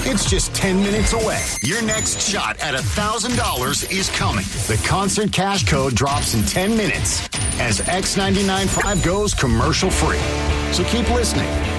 It's just 10 minutes away. Your next shot at $1,000 is coming. The concert cash code drops in 10 minutes as X99.5 goes commercial free. So keep listening